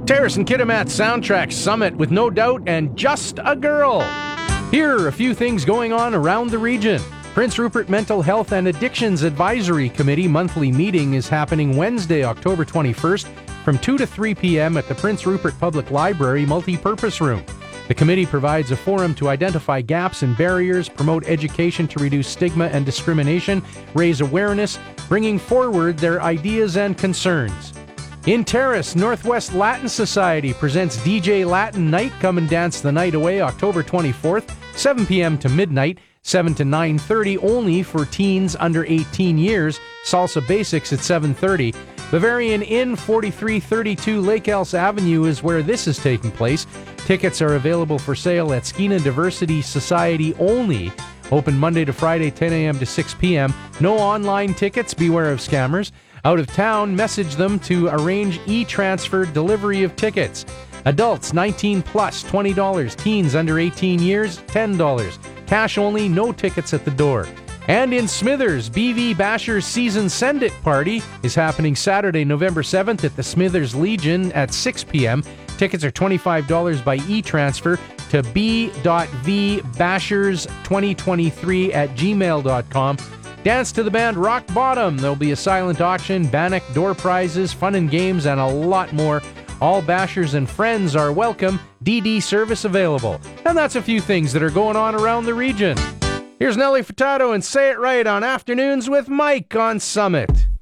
Terrace and Kitimat Soundtrack Summit with No Doubt and Just a Girl. Here are a few things going on around the region. Prince Rupert Mental Health and Addictions Advisory Committee monthly meeting is happening Wednesday, October 21st from 2 to 3 p.m. at the Prince Rupert Public Library Multipurpose Room. The committee provides a forum to identify gaps and barriers, promote education to reduce stigma and discrimination, raise awareness, bringing forward their ideas and concerns. In Terrace, Northwest Latin Society presents DJ Latin Night. Come and dance the night away October 24th, 7 p.m. to midnight, 7 to 9:30 only for teens under 18 years. Salsa Basics at 7:30. Bavarian Inn, 4332 Lake Elsa Avenue is where this is taking place. Tickets are available for sale at Skeena Diversity Society only. Open Monday to Friday, 10 a.m. to 6 p.m. No online tickets. Beware of scammers. Out of town, message them to arrange e-transfer delivery of tickets. Adults 19 plus, $20. Teens under 18 years, $10. Cash only, no tickets at the door. And in Smithers, BV Basher's Season Send It Party is happening Saturday, November 7th at the Smithers Legion at 6 p.m. Tickets are $25 by e-transfer to b.vbashers2023@gmail.com. Dance to the band Rock Bottom. There'll be a silent auction, Bannock door prizes, fun and games, and a lot more. All Bashers and friends are welcome. DD service available. And that's a few things that are going on around the region. Here's Nelly Furtado and Say It Right on Afternoons with Mike on Summit.